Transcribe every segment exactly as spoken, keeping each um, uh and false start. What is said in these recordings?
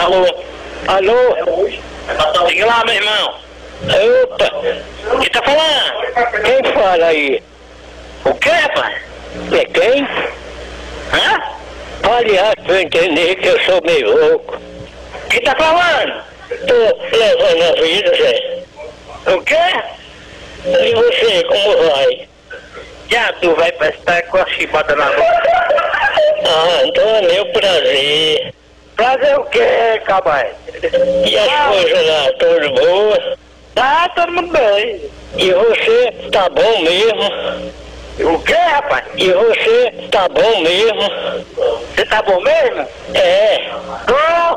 Alô? Alô? Diga lá, meu irmão. Opa! Quem tá falando? Quem fala aí? O quê, rapaz? É quem? Hã? Fale rápido pra eu entender que eu sou meio louco. Quem tá falando? Tô levando a vida, Zé. O quê? E você, como vai? Já tu vai prestar com a chibata na boca. Ah, então é meu prazer. Fazer o quê, cabra? E as coisas lá, tudo boa? Tá todo mundo bem. E você tá bom mesmo? O quê, rapaz? E você tá bom mesmo? Você tá bom mesmo? É. Tô.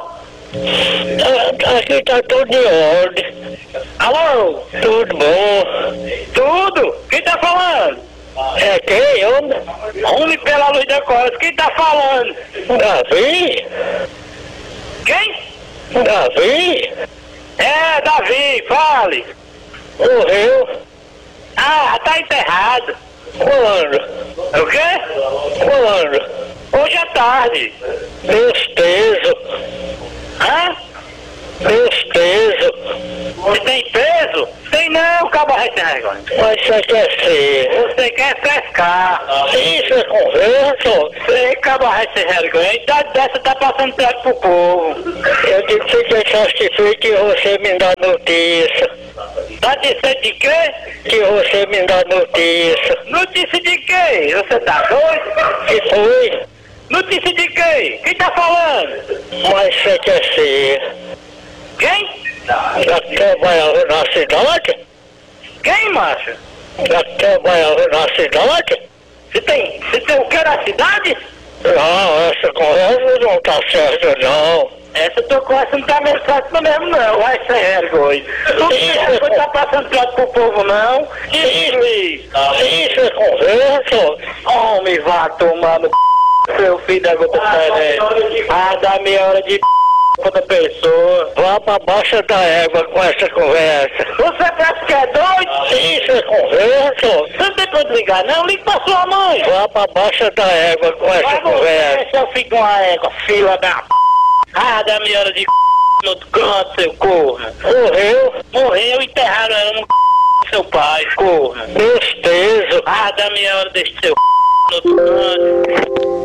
Ah, aqui tá tudo em ordem. Alô? Tudo bom. Tudo? Quem tá falando? É quem, homem? Homem pela luz da costa. Quem tá falando? Davi? Quem? Davi? É, Davi, fale. Morreu? Ah, tá enterrado. Quando? O quê? Quando? Hoje à tarde. Meus pesos. Hã? Meus pesos. Você tem peso? Tem não, cabo recém. Mas você quer ser? Você quer pescar. Isso é conversa? Você cabo recém vergonha. A idade dessa tá passando perto pro povo. Eu digo que você satisfeito e você me dá notícia. Tá dizendo de quê? Que você me dá notícia. Notícia de quê? Você tá doido? Que foi? Notícia de quê? Quem tá falando? Mas você quer ser? Quem? Já trabalhava na cidade? Quem, macho? Já trabalhava na cidade? Você tem, você tem o que na cidade? Não, essa conversa não tá certa não. Essa tua conversa não tá meio certa mesmo não, vai ser vergonha. Não tem tá passando prato pro povo não. Isso, Isso é conversa? homem, vá tomar no c... seu filho da gota serena. Ah, dá meia hora de p... da pessoa. Vá pra baixa da égua com essa conversa. Você parece que é doido? Isso é conversa? Você não tem pra desligar não, liga pra sua mãe. Vá pra baixa da égua com essa Vai conversa. você, seu filho de uma égua, filha da p... Ah, dá meia hora de c... no outro canto, seu corno. Morreu? Morreu, enterraram ela no c... seu pai, corno. Meus pesos. Ah, dá meia hora desse seu c... no outro canto.